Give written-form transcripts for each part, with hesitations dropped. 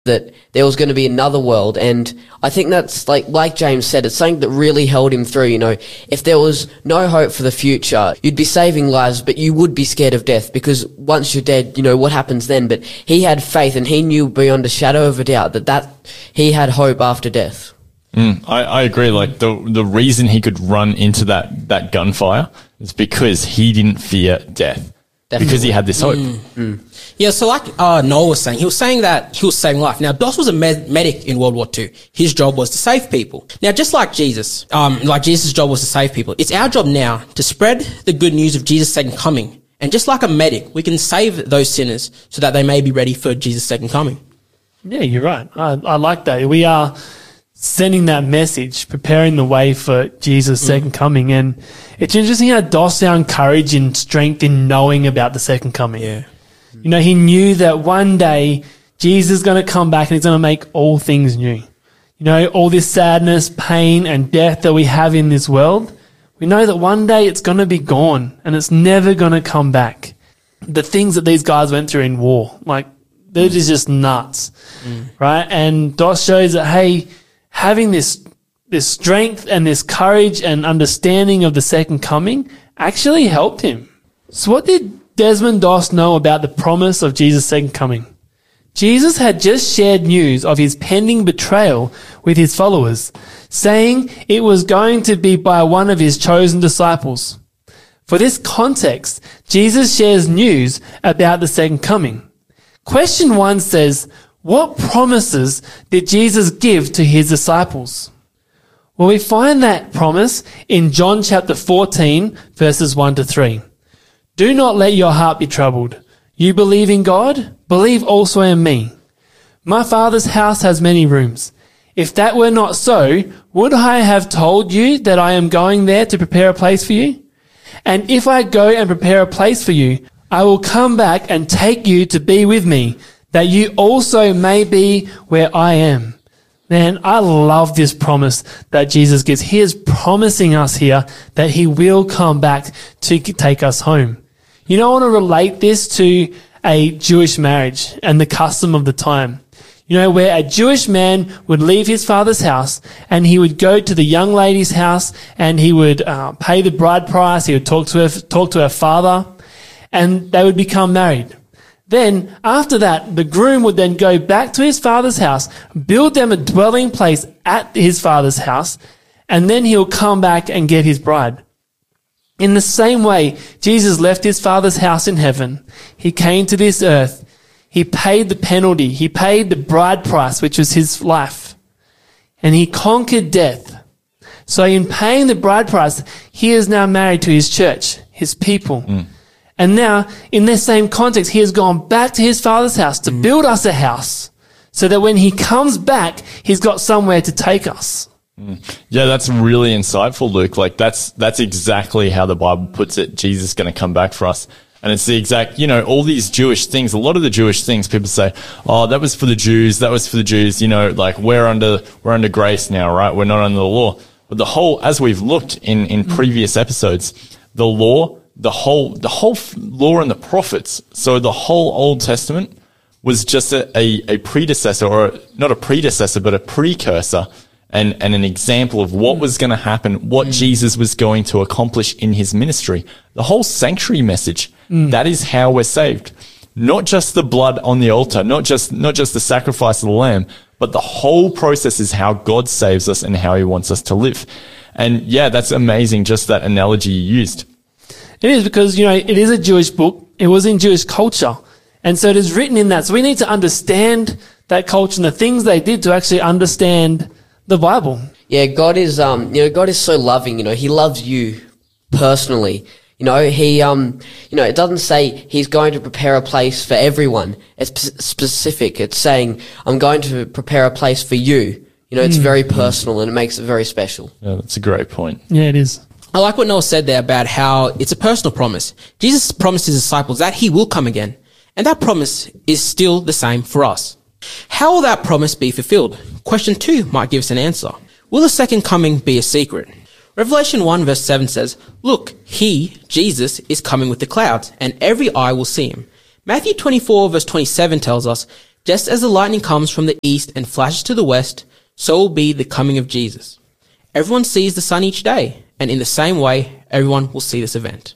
that there was going to be another world. And I think that's like James said, it's something that really held him through. If there was no hope for the future, you'd be saving lives, but you would be scared of death, because once you're dead, what happens then? But he had faith, and he knew beyond a shadow of a doubt that he had hope after death. I agree. Like the reason he could run into that gunfire is because he didn't fear death. Definitely. Because he had this hope. Yeah, so like Noel was saying, he was saying that he was saving life. Now, Doss was a medic in World War II. His job was to save people. Now, just like Jesus' job was to save people, it's our job now to spread the good news of Jesus' second coming. And just like a medic, we can save those sinners so that they may be ready for Jesus' second coming. Yeah, you're right. I like that. We are sending that message, preparing the way for Jesus' second coming. And it's interesting how Doss found courage and strength in knowing about the second coming. Yeah. He knew that one day Jesus is going to come back and he's going to make all things new. All this sadness, pain, and death that we have in this world, we know that one day it's going to be gone and it's never going to come back. The things that these guys went through in war, they're just nuts, right? And Doss shows that, hey, having this strength and this courage and understanding of the second coming actually helped him. So what did Desmond Doss know about the promise of Jesus' second coming? Jesus had just shared news of his pending betrayal with his followers, saying it was going to be by one of his chosen disciples. For this context, Jesus shares news about the second coming. Question 1 says, what promises did Jesus give to his disciples? Well, we find that promise in John chapter 14, verses 1 to 3. Do not let your heart be troubled. You believe in God, believe also in me. My Father's house has many rooms. If that were not so, would I have told you that I am going there to prepare a place for you? And if I go and prepare a place for you, I will come back and take you to be with me, that you also may be where I am. Man, I love this promise that Jesus gives. He is promising us here that he will come back to take us home. I want to relate this to a Jewish marriage and the custom of the time. Where a Jewish man would leave his father's house and he would go to the young lady's house and he would pay the bride price. He would talk to her father, and they would become married. Then, after that, the groom would then go back to his father's house, build them a dwelling place at his father's house, and then he'll come back and get his bride. In the same way, Jesus left his Father's house in heaven. He came to this earth. He paid the penalty. He paid the bride price, which was his life. And he conquered death. So in paying the bride price, he is now married to his church, his people. And now, in this same context, he has gone back to his Father's house to build us a house so that when he comes back, he's got somewhere to take us. Yeah, that's really insightful, Luke. That's exactly how the Bible puts it. Jesus is going to come back for us. And it's the exact, all these Jewish things, a lot of the Jewish things, people say, oh, that was for the Jews, we're under grace now, right? We're not under the law. But as we've looked in previous episodes, the law, the whole law and the prophets, so the whole Old Testament was just a predecessor, or not a predecessor, but a precursor and an example of what was going to happen, what Jesus was going to accomplish in his ministry. The whole sanctuary message, that is how we're saved. Not just the blood on the altar, not just the sacrifice of the lamb, but the whole process is how God saves us and how he wants us to live. And yeah, that's amazing, just that analogy you used. It is because, it is a Jewish book. It was in Jewish culture. And so it is written in that. So we need to understand that culture and the things they did to actually understand the Bible. Yeah, God is, God is so loving. He loves you personally. He, it doesn't say he's going to prepare a place for everyone. It's specific. It's saying, I'm going to prepare a place for you. It's very personal and it makes it very special. Yeah, that's a great point. Yeah, it is. I like what Noel said there about how it's a personal promise. Jesus promised his disciples that he will come again. And that promise is still the same for us. How will that promise be fulfilled? Question 2 might give us an answer. Will the second coming be a secret? Revelation 1 verse 7 says, look, he, Jesus, is coming with the clouds, and every eye will see him. Matthew 24 verse 27 tells us, Just as the lightning comes from the east and flashes to the west, so will be the coming of Jesus. Everyone sees the sun each day, and in the same way, everyone will see this event.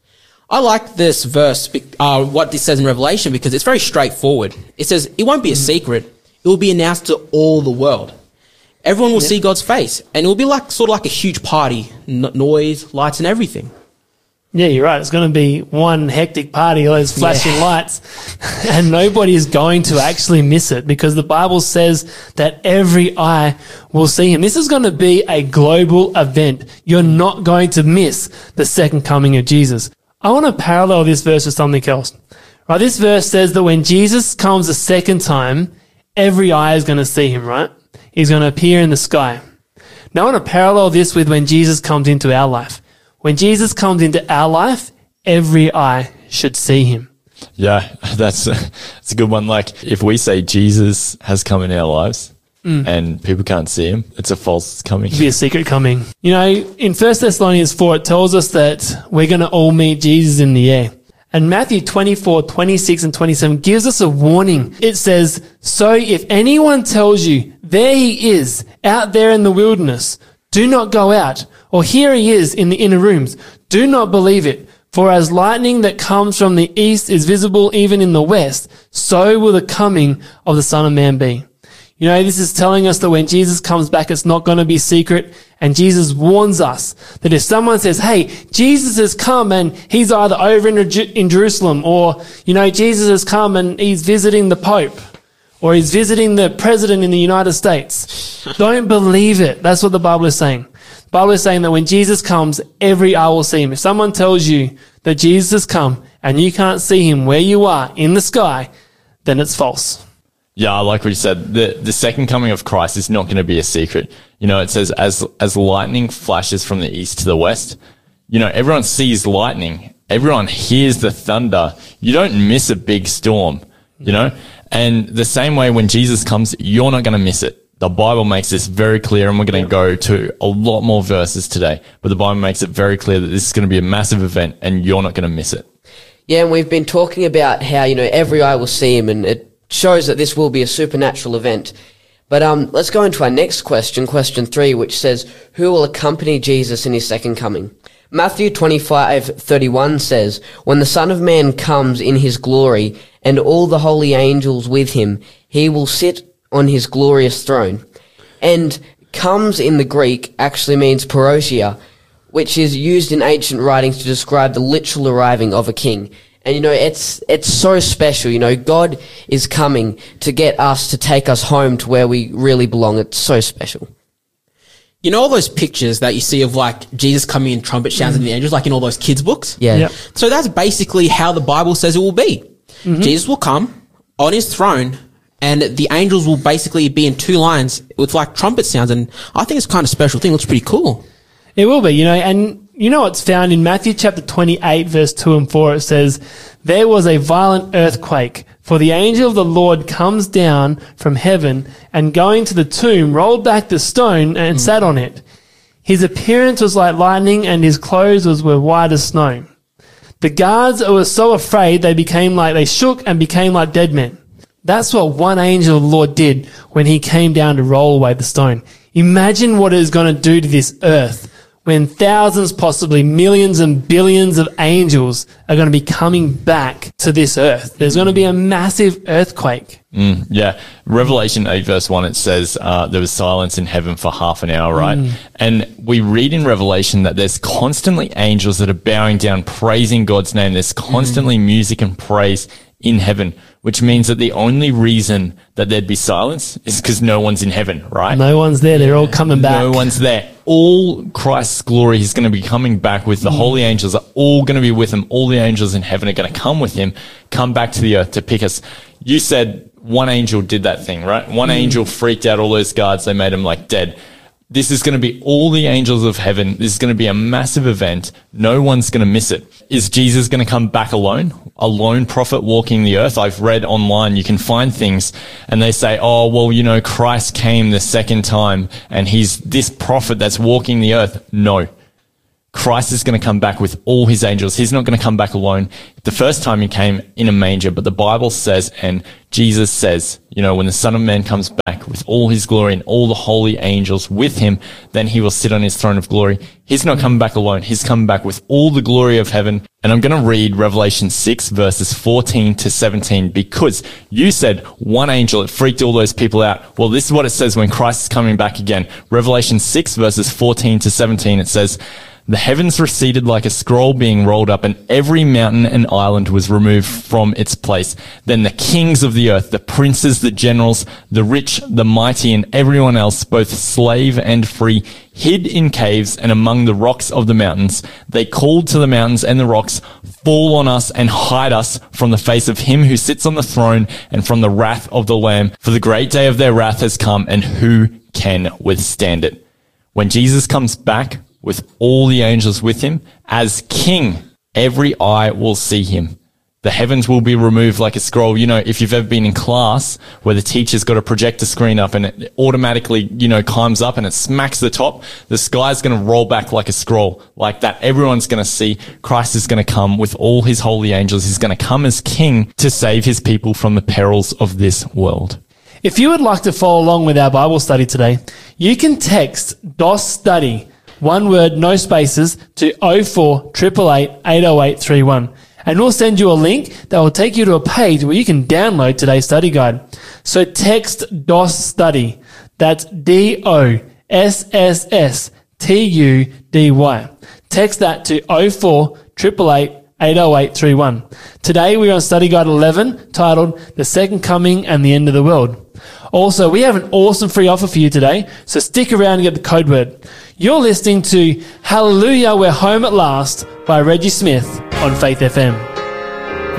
I like this verse, what this says in Revelation, because it's very straightforward. It says it won't be a secret. It will be announced to all the world. Everyone will see God's face, and it will be sort of like a huge party, noise, lights, and everything. Yeah, you're right. It's going to be one hectic party, all those flashing lights, and nobody is going to actually miss it because the Bible says that every eye will see him. This is going to be a global event. You're not going to miss the second coming of Jesus. I want to parallel this verse with something else. Right, this verse says that when Jesus comes a second time, every eye is going to see him, right? He's going to appear in the sky. Now I want to parallel this with when Jesus comes into our life. When Jesus comes into our life, every eye should see him. Yeah, that's a good one. Like if we say Jesus has come in our lives and people can't see him, it's a false coming. It'll be a secret coming. You know, in 1 Thessalonians 4, it tells us that we're going to all meet Jesus in the air. And Matthew 24, 26 and 27 gives us a warning. It says, so if anyone tells you, there he is, out there in the wilderness, do not go out. Or here he is in the inner rooms. Do not believe it. For as lightning that comes from the east is visible even in the west, so will the coming of the Son of Man be. You know, this is telling us that when Jesus comes back, it's not going to be secret. And Jesus warns us that if someone says, hey, Jesus has come and he's either over in Jerusalem, or, you know, Jesus has come and he's visiting the Pope, or he's visiting the President in the United States, don't believe it. That's what the Bible is saying. The Bible is saying that when Jesus comes, every eye will see him. If someone tells you that Jesus has come and you can't see him where you are in the sky, then it's false. Yeah, I like what you said. The second coming of Christ is not going to be a secret. You know, it says as lightning flashes from the east to the west, you know, everyone sees lightning. Everyone hears the thunder. You don't miss a big storm, you know? And the same way when Jesus comes, you're not going to miss it. The Bible makes this very clear, and we're going to go to a lot more verses today. But the Bible makes it very clear that this is going to be a massive event, and you're not going to miss it. Yeah, and we've been talking about how, you know, every eye will see him, and it shows that this will be a supernatural event. But let's go into our next question, question 3, which says, who will accompany Jesus in his second coming? Matthew 25:31 says, when the Son of Man comes in his glory, and all the holy angels with him, he will sit on his glorious throne. And comes in the Greek actually means parousia, which is used in ancient writings to describe the literal arriving of a king. And, you know, it's so special. You know, God is coming to get us, to take us home to where we really belong. It's so special. You know all those pictures that you see of like Jesus coming in trumpet sounds and the angels, like in all those kids' books? Yeah. Yep. So that's basically how the Bible says it will be. Mm-hmm. Jesus will come on his throne, and the angels will basically be in two lines with like trumpet sounds. And I think it's kind of a special thing. It looks pretty cool. It will be, you know, and you know what's found in Matthew chapter 28, verse 2 and 4. It says, there was a violent earthquake, for the angel of the Lord comes down from heaven and going to the tomb, rolled back the stone and sat on it. His appearance was like lightning and his clothes were white as snow. The guards were so afraid they shook and became like dead men. That's what one angel of the Lord did when he came down to roll away the stone. Imagine what it is going to do to this earth when thousands, possibly millions and billions of angels are going to be coming back to this earth. There's going to be a massive earthquake. Yeah. Revelation 8 verse 1, it says there was silence in heaven for half an hour, right? And we read in Revelation that there's constantly angels that are bowing down, praising God's name. There's constantly music and praise in heaven, which means that the only reason that there'd be silence is because no one's in heaven, right? No one's there. They're all coming back. No one's there. All Christ's glory is going to be coming back with the holy angels are all going to be with him. All the angels in heaven are going to come with him, come back to the earth to pick us. You said one angel did that thing, right? One angel freaked out all those guards. They made them like dead. This is going to be all the angels of heaven. This is going to be a massive event. No one's going to miss it. Is Jesus going to come back alone? A lone prophet walking the earth? I've read online, you can find things and they say, oh, well, you know, Christ came the second time and he's this prophet that's walking the earth. No. Christ is going to come back with all his angels. He's not going to come back alone. The first time he came in a manger, but the Bible says, and Jesus says, you know, when the Son of Man comes back with all his glory and all the holy angels with him, then he will sit on his throne of glory. He's not coming back alone. He's coming back with all the glory of heaven. And I'm going to read Revelation 6 verses 14 to 17 because you said one angel, it freaked all those people out. Well, this is what it says when Christ is coming back again. Revelation 6 verses 14 to 17, it says, "The heavens receded like a scroll being rolled up, and every mountain and island was removed from its place. Then the kings of the earth, the princes, the generals, the rich, the mighty, and everyone else, both slave and free, hid in caves and among the rocks of the mountains. They called to the mountains and the rocks, 'Fall on us and hide us from the face of him who sits on the throne and from the wrath of the Lamb. For the great day of their wrath has come, and who can withstand it?'" When Jesus comes back with all the angels with him as king, every eye will see him. The heavens will be removed like a scroll. You know, if you've ever been in class where the teacher's got a projector screen up and it automatically, you know, climbs up and it smacks the top, the sky's going to roll back like a scroll. Like that, everyone's going to see Christ is going to come with all his holy angels. He's going to come as king to save his people from the perils of this world. If you would like to follow along with our Bible study today, you can text DOS Study, one word, no spaces, to 048888 80831. And we'll send you a link that will take you to a page where you can download today's study guide. So text DOS Study. That's DOSSSTUDY. Text that to 048888 80831. Today we're on Study Guide 11, titled The Second Coming and the End of the World. Also, we have an awesome free offer for you today, so stick around and get the code word. You're listening to Hallelujah, We're Home at Last by Reggie Smith on Faith FM.